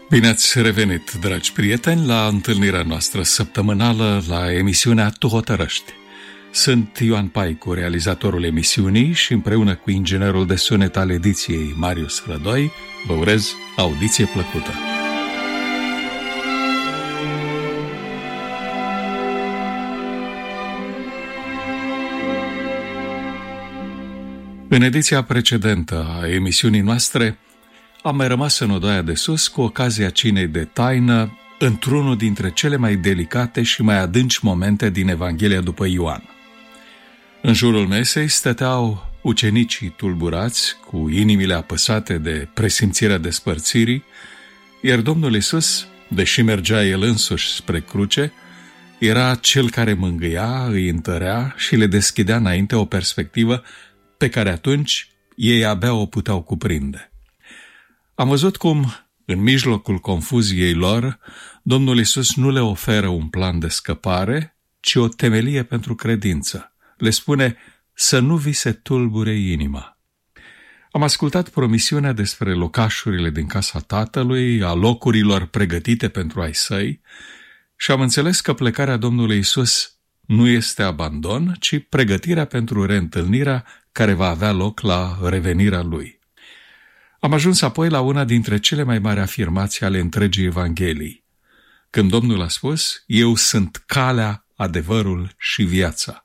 Bine ați revenit, dragi prieteni, la întâlnirea noastră săptămânală la emisiunea Tu hotărăști. Sunt Ioan Paicu, realizatorul emisiunii, și împreună cu inginerul de sunet al ediției, Marius Rădoi, vă urez audiție plăcută. În ediția precedentă a emisiunii noastre, am mai rămas în odaia de sus cu ocazia cinei de taină într-unul dintre cele mai delicate și mai adânci momente din Evanghelia după Ioan. În jurul mesei stăteau ucenicii tulburați, cu inimile apăsate de presimțirea despărțirii, iar Domnul Iisus, deși mergea El însuși spre cruce, era Cel care mângâia, îi întărea și le deschidea înainte o perspectivă pe care atunci ei abia o puteau cuprinde. Am văzut cum, în mijlocul confuziei lor, Domnul Iisus nu le oferă un plan de scăpare, ci o temelie pentru credință. Le spune să nu vi se tulbure inima. Am ascultat promisiunea despre locașurile din casa Tatălui, a locurilor pregătite pentru ai săi, și am înțeles că plecarea Domnului Iisus nu este abandon, ci pregătirea pentru reîntâlnirea care va avea loc la revenirea Lui. Am ajuns apoi la una dintre cele mai mari afirmații ale întregii Evangheliei, când Domnul a spus: Eu sunt calea, adevărul și viața.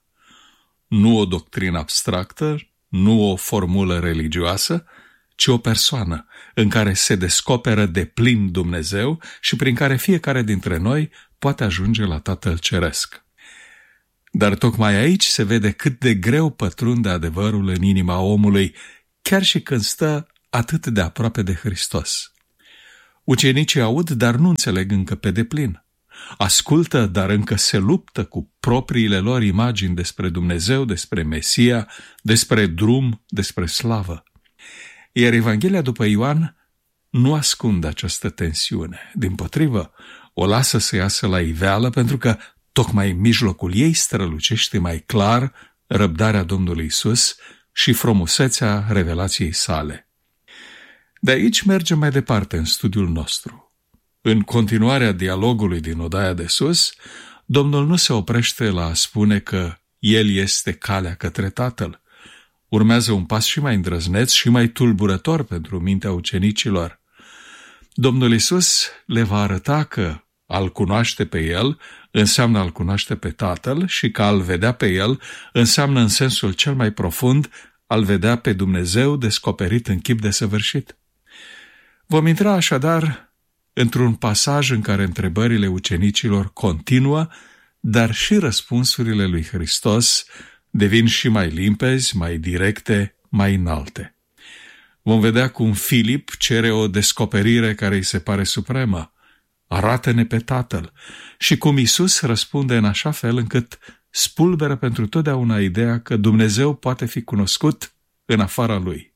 Nu o doctrină abstractă, nu o formulă religioasă, ci o persoană în care se descoperă deplin Dumnezeu și prin care fiecare dintre noi poate ajunge la Tatăl Ceresc. Dar tocmai aici se vede cât de greu pătrunde adevărul în inima omului, chiar și când stă atât de aproape de Hristos. Ucenicii aud, dar nu înțeleg încă pe deplin. Ascultă, dar încă se luptă cu propriile lor imagini despre Dumnezeu, despre Mesia, despre drum, despre slavă. Iar Evanghelia după Ioan nu ascunde această tensiune. Dimpotrivă, o lasă să iasă la iveală, pentru că tocmai în mijlocul ei strălucește mai clar răbdarea Domnului Iisus și frumusețea revelației sale. De aici mergem mai departe în studiul nostru. În continuarea dialogului din odaia de sus, Domnul nu se oprește la a spune că El este calea către Tatăl. Urmează un pas și mai îndrăzneț și mai tulburător pentru mintea ucenicilor. Domnul Iisus le va arăta că a-L cunoaște pe El înseamnă a-L cunoaște pe Tatăl și că a-L vedea pe El înseamnă, în sensul cel mai profund, a-L vedea pe Dumnezeu descoperit în chip desăvârșit. Vom intra așadar într-un pasaj în care întrebările ucenicilor continuă, dar și răspunsurile lui Hristos devin și mai limpezi, mai directe, mai înalte. Vom vedea cum Filip cere o descoperire care îi se pare supremă: arată-ne pe Tatăl, și cum Iisus răspunde în așa fel încât spulberă pentru totdeauna ideea că Dumnezeu poate fi cunoscut în afara Lui.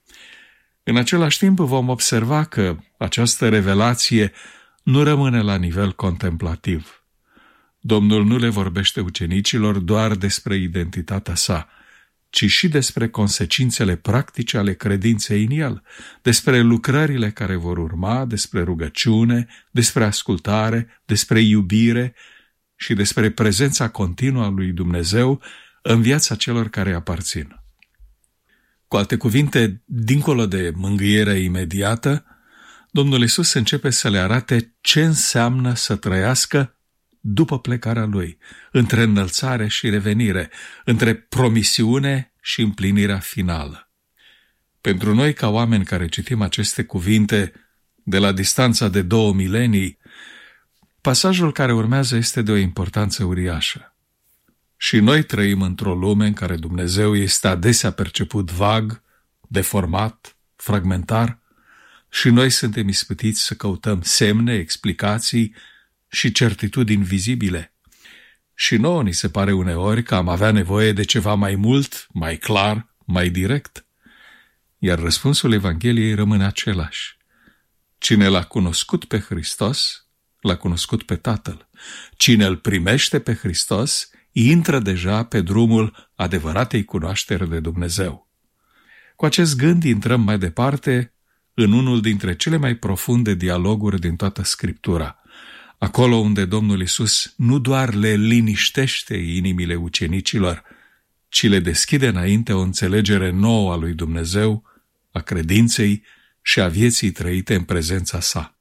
În același timp vom observa că această revelație nu rămâne la nivel contemplativ. Domnul nu le vorbește ucenicilor doar despre identitatea sa, ci și despre consecințele practice ale credinței în El, despre lucrările care vor urma, despre rugăciune, despre ascultare, despre iubire și despre prezența continuă a lui Dumnezeu în viața celor care îi aparțin. Cu alte cuvinte, dincolo de mângâierea imediată, Domnul Iisus începe să le arate ce înseamnă să trăiască după plecarea Lui, între înălțare și revenire, între promisiune și împlinirea finală. Pentru noi, ca oameni care citim aceste cuvinte de la distanța de 2 milenii, pasajul care urmează este de o importanță uriașă. Și noi trăim într-o lume în care Dumnezeu este adesea perceput vag, deformat, fragmentar, și noi suntem ispătiți să căutăm semne, explicații și certitudini vizibile. Și nouă ni se pare uneori că am avea nevoie de ceva mai mult, mai clar, mai direct. Iar răspunsul Evangheliei rămâne același. Cine l-a cunoscut pe Hristos, l-a cunoscut pe Tatăl. Cine îl primește pe Hristos, intră deja pe drumul adevăratei cunoaștere de Dumnezeu. Cu acest gând intrăm mai departe în unul dintre cele mai profunde dialoguri din toată Scriptura, acolo unde Domnul Iisus nu doar le liniștește inimile ucenicilor, ci le deschide înainte o înțelegere nouă a lui Dumnezeu, a credinței și a vieții trăite în prezența sa.